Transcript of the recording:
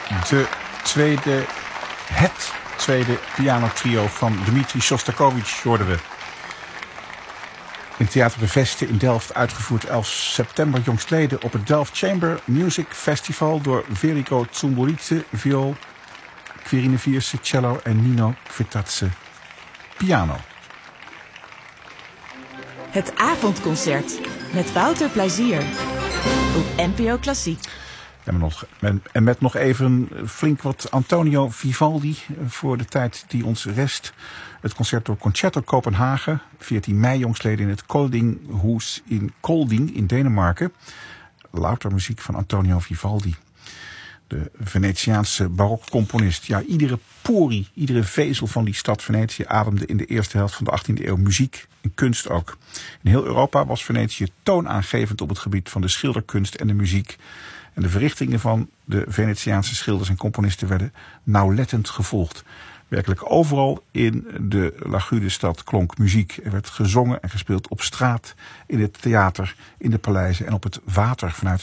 Het tweede pianotrio van Dmitri Shostakovich hoorden we. In het Theater de Veste in Delft, uitgevoerd 11 september jongstleden op het Delft Chamber Music Festival door Veliko Tsumburidze, viool, Quirine Vierse, cello en Nino Kvitatse, piano. Het avondconcert met Wouter Plezier op NPO Klassiek. En met nog even flink wat Antonio Vivaldi voor de tijd die ons rest. Het Concerto Concerto Kopenhagen, 14 mei jongstleden in het Koldinghuis in Kolding in Denemarken. Louter muziek van Antonio Vivaldi. De Venetiaanse barokcomponist. Ja, iedere porie, iedere vezel van die stad Venetië ademde in de eerste helft van de 18e eeuw muziek en kunst ook. In heel Europa was Venetië toonaangevend op het gebied van de schilderkunst en de muziek. En de verrichtingen van de Venetiaanse schilders en componisten werden nauwlettend gevolgd. Werkelijk overal in de Lagudestad klonk muziek. Er werd gezongen en gespeeld op straat, in het theater, in de paleizen en op het water vanuit